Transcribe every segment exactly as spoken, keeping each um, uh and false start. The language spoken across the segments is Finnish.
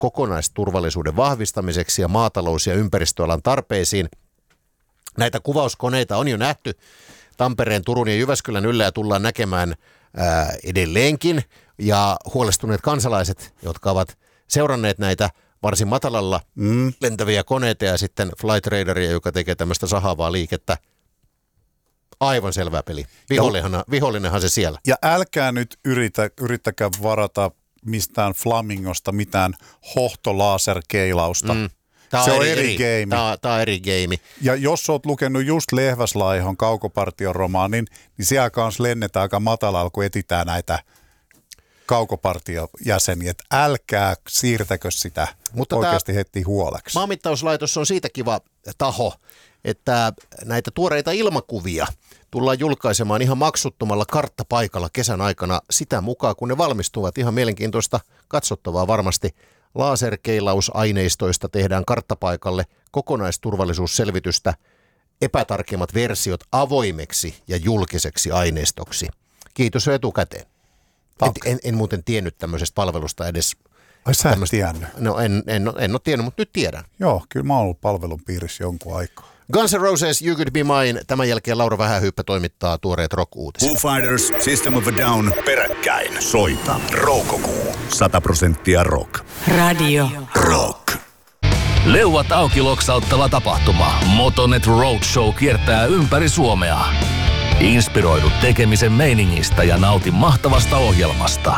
kokonaisturvallisuuden vahvistamiseksi ja maatalous- ja ympäristöalan tarpeisiin. Näitä kuvauskoneita on jo nähty Tampereen, Turun ja Jyväskylän yllä ja tullaan näkemään ää, edelleenkin. Ja huolestuneet kansalaiset, jotka ovat seuranneet näitä varsin matalalla mm. lentäviä koneita ja sitten Flight Radaria, joka tekee tämmöistä sahaavaa liikettä. Aivan selvä peli. Vihollinenhan, vihollinenhan se siellä. Ja älkää nyt yritä, yrittäkää varata mistään Flamingosta mitään hohtolaaserkeilausta. Mm. Tämä se on on eri, eri game. Tämä, tämä on eri game. Ja jos oot lukenut just Lehväslaihon Kaukopartion romaanin, niin siellä kanssa lennetään aika matalalla, kun etsitään näitä Kaukopartiojäseniä. Että älkää siirtäkö sitä mutta oikeasti heti huoleksi. Maanmittauslaitos on siitä kiva taho, että näitä tuoreita ilmakuvia tullaan julkaisemaan ihan maksuttomalla karttapaikalla kesän aikana sitä mukaan, kun ne valmistuvat. Ihan mielenkiintoista katsottavaa varmasti. Laserkeilausaineistoista tehdään karttapaikalle kokonaisturvallisuusselvitystä, epätarkemmat versiot avoimeksi ja julkiseksi aineistoksi. Kiitos jo etukäteen. En, en, en muuten tiennyt tämmöisestä palvelusta edes. Ai sä et tiennyt? No en, en, en ole tiennyt, mutta nyt tiedän. Joo, kyllä mä oon ollut palvelun piirissä jonkun aikaa. Guns N' Roses, You Could Be Mine. Tämän jälkeen Laura Vähähyyppä toimittaa tuoreet rock-uutiset. Foo Fighters, System of a Down, peräkkäin. Soita. Roukokuu. sata prosenttia rock. Radio Rock. Leuat auki loksauttava tapahtuma. Motonet Roadshow kiertää ympäri Suomea. Inspiroidu tekemisen meiningistä ja nauti mahtavasta ohjelmasta.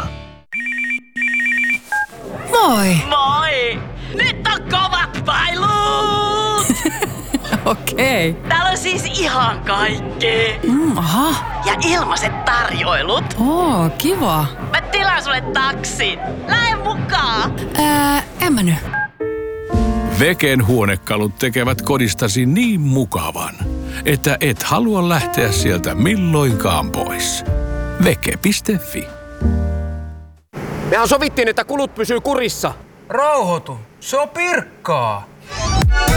Moi! Moi! Nyt on kovat pailut! Okei. Okay. Täällä on siis ihan kaikkea. Mm, aha. Ja ilmaiset tarjoilut. Oo, kiva. Mä tilaan sulle taksin. Lähde mukaan. Ää, en mä nyt. Veken huonekalut tekevät kodistasi niin mukavan, että et halua lähteä sieltä milloinkaan pois. Veke piste fi. Mehän sovittiin, että kulut pysyy kurissa. Rauhoitu, se on pirkkaa.